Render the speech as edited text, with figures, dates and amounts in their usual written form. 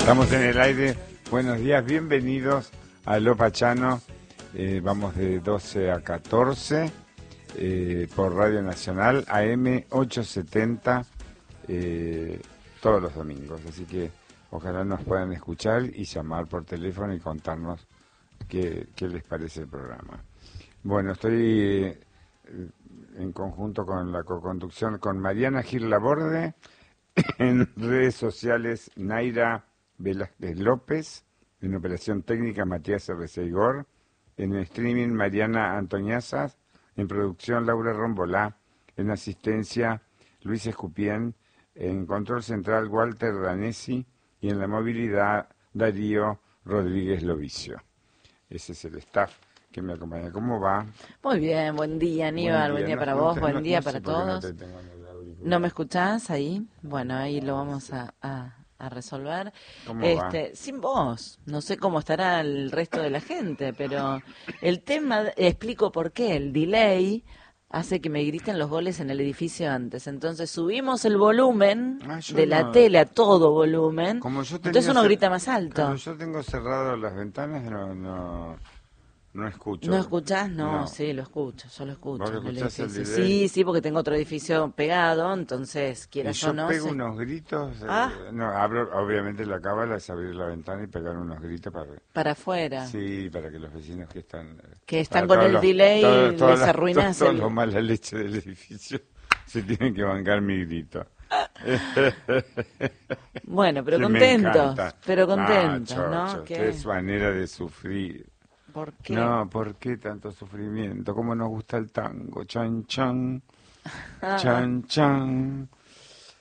Estamos en el aire. Buenos días, bienvenidos a Lo Pachano. Vamos de 12 a 14 por Radio Nacional, AM 870, todos los domingos. Así que ojalá nos puedan escuchar y llamar por teléfono y contarnos qué les parece el programa. Bueno, estoy en conjunto con la coconducción con Mariana Gil Laborde, en redes sociales Naira Velázquez López, en operación técnica Matías R.C. Igor, en streaming Mariana Antoñazas, en producción Laura Rombolá, en asistencia Luis Escupien, en control central Walter Danesi y en la movilidad Darío Rodríguez Lovicio. Ese es el staff que me acompaña. ¿Cómo va? Muy bien, buen día Aníbal, buen día para vos, buen día para todos. ¿No me escuchás ahí? Bueno, ahí lo vamos a resolver. ¿Cómo va? Sin voz, no sé cómo estará el resto de la gente, pero el tema, explico por qué, el delay hace que me griten los goles en el edificio antes. Entonces subimos el volumen de la tele a todo volumen, entonces uno grita más alto. Cuando yo tengo cerrado las ventanas, no escucho. ¿No escuchás? No, sí, lo escucho, yo lo escucho. ¿Vos lo escuchás el delay? Sí, porque tengo otro edificio pegado, entonces quieras o no. Yo pego unos gritos, obviamente la cábala es abrir la ventana y pegar unos gritos para afuera. Sí, para que los vecinos que están con el delay les arruinas todo lo mala leche del edificio se tienen que bancar mi grito. Bueno, pero contentos, ¿no? ¿Qué es manera de sufrir? ¿Por qué? No, ¿por qué tanto sufrimiento? ¿Cómo nos gusta el tango? Chan, chan, chan, chan.